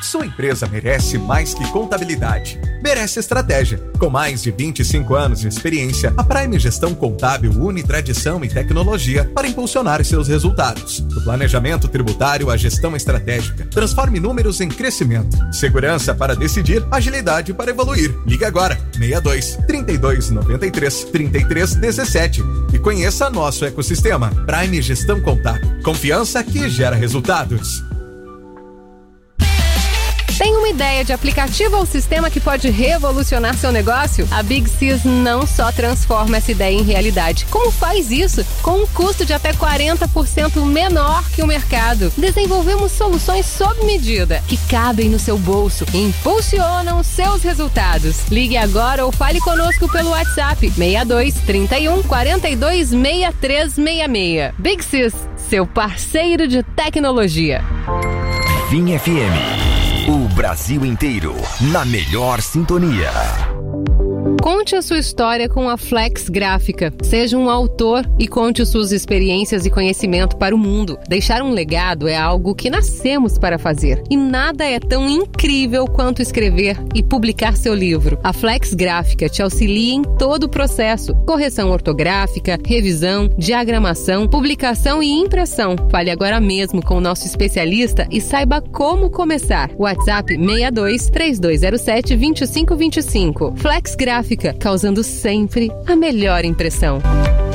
Sua empresa merece mais que contabilidade. Merece estratégia. Com mais de 25 anos de experiência, a Prime Gestão Contábil une tradição e tecnologia para impulsionar seus resultados. Do planejamento tributário à gestão estratégica. Transforme números em crescimento. Segurança para decidir, agilidade para evoluir. Ligue agora, 62 32 93 33 17 e conheça nosso ecossistema. Prime Gestão Contábil. Confiança que gera resultados. Tem uma ideia de aplicativo ou sistema que pode revolucionar seu negócio? A Big Sys não só transforma essa ideia em realidade, como faz isso com um custo de até 40% menor que o mercado. Desenvolvemos soluções sob medida que cabem no seu bolso e impulsionam seus resultados. Ligue agora ou fale conosco pelo WhatsApp 62 31 42 6366. Big Sys, seu parceiro de tecnologia. Vim FM. O Brasil inteiro, na melhor sintonia. Conte a sua história com a Flex Gráfica. Seja um autor e conte suas experiências e conhecimento para o mundo. Deixar um legado é algo que nascemos para fazer. E nada é tão incrível quanto escrever e publicar seu livro. A Flex Gráfica te auxilia em todo o processo. Correção ortográfica, revisão, diagramação, publicação e impressão. Fale agora mesmo com o nosso especialista e saiba como começar. WhatsApp 62 3207 2525. Flex Gráfica, causando sempre a melhor impressão.